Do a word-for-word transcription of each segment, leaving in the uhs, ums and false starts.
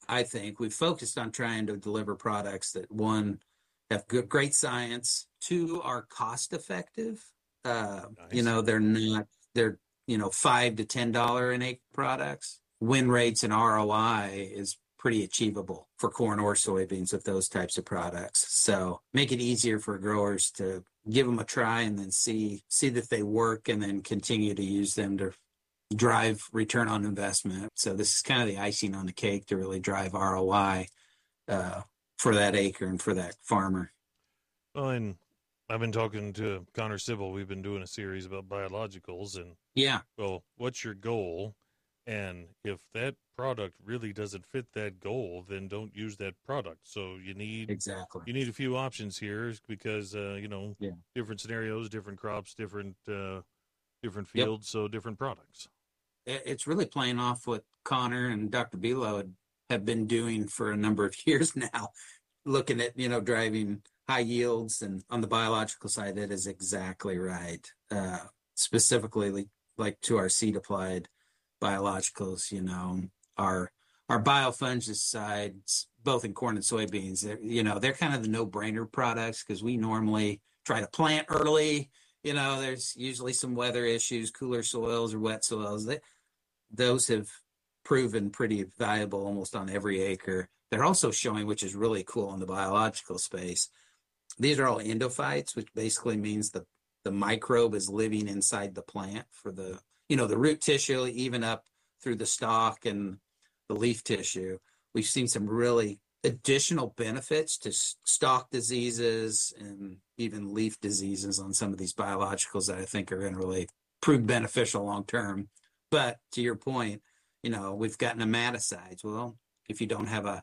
I think we've focused on trying to deliver products that, one, have good, great science, two, are cost effective. Uh, you Nice. know, they're not, they're, you know, five to ten dollar an acre products. Win rates and R O I is pretty achievable for corn or soybeans with those types of products. So make it easier for growers to give them a try and then see see that they work and then continue to use them to drive return on investment. So this is kind of the icing on the cake to really drive R O I uh, for that acre and for that farmer. Well, and I've been talking to Connor Sybil. We've been doing a series about biologicals, and Yeah, well, what's your goal? And if that product really doesn't fit that goal, then don't use that product. So you need exactly. you need a few options here because uh, you know Yeah. different scenarios, different crops, different uh, different Yep. fields, so different products. It's really playing off what Connor and Doctor Belo have been doing for a number of years now, looking at, you know, driving high yields. And on the biological side, that is exactly right. Uh, specifically, like to our seed applied biologicals, you know, our our biofungicides, both in corn and soybeans, you know, they're kind of the no-brainer products because we normally try to plant early. You know, there's usually some weather issues, cooler soils or wet soils. They, those have proven pretty valuable almost on every acre. They're also showing, which is really cool in the biological space, these are all endophytes, which basically means the, the microbe is living inside the plant for the, you know, the root tissue, even up through the stalk and the leaf tissue. We've seen some really additional benefits to stalk diseases and even leaf diseases on some of these biologicals that I think are going to really prove beneficial long term. But to your point, you know, we've got nematicides. Well, if you don't have a,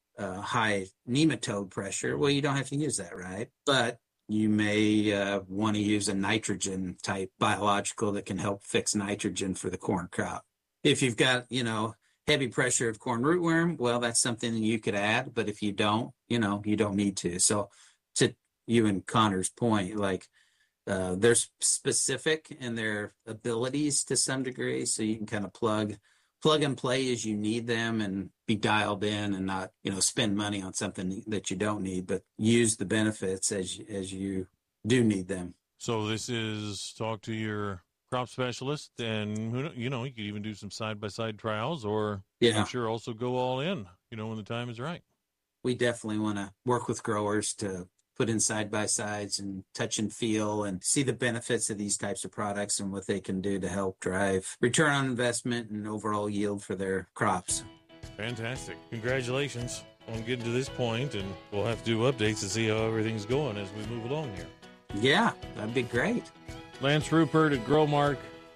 a high nematode pressure, well, you don't have to use that, right? But you may uh, want to use a nitrogen type biological that can help fix nitrogen for the corn crop. If you've got, you know, heavy pressure of corn rootworm, well, that's something that you could add. But if you don't, you know, you don't need to. So to you and Connor's point, like, Uh, they're specific in their abilities to some degree, so you can kind of plug plug and play as you need them and be dialed in and not, you know, spend money on something that you don't need, but use the benefits as as you do need them. So this is talk to your crop specialist, and who kno- you know you could even do some side by side trials, or I'm Yeah, sure also go all in. You know when the time is right. we definitely want to work with growers to put in side by sides and touch and feel and see the benefits of these types of products and what they can do to help drive return on investment and overall yield for their crops. Fantastic! Congratulations on getting to this point, and we'll have to do updates to see how everything's going as we move along here. Yeah, that'd be great. Lance Rupert at Growmark,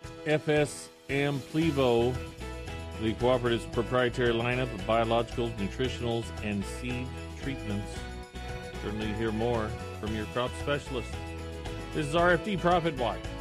F S M Plevo, the cooperative's proprietary lineup of biologicals, nutritionals, and seed treatments. Certainly hear more from your crop specialist. This is R F D Profit Watch.